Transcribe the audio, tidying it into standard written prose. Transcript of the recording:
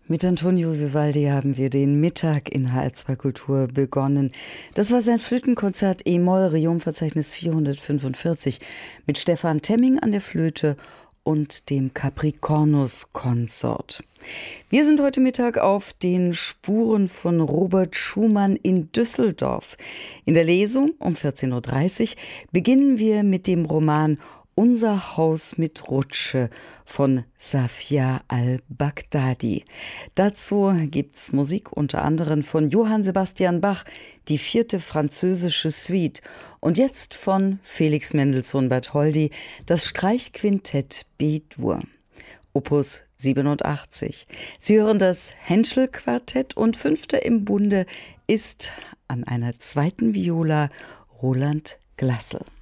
Mit Antonio Vivaldi haben wir den Mittag in HR2 Kultur begonnen. Das war sein Flötenkonzert E-Moll, Regiumverzeichnis 445, mit Stefan Temming an der Flöte und dem Capricornus-Konsort. Wir sind heute Mittag auf den Spuren von Robert Schumann in Düsseldorf. In der Lesung um 14.30 Uhr beginnen wir mit dem Roman Unser Haus mit Rutsche von Safia al-Baghdadi. Dazu gibt's Musik unter anderem von Johann Sebastian Bach, die 4. französische Suite, und jetzt von Felix Mendelssohn Bartholdy, das Streichquintett B-Dur, Opus 87. Sie hören das Henschel-Quartett und 5. im Bunde ist an einer zweiten Viola Roland Glassel.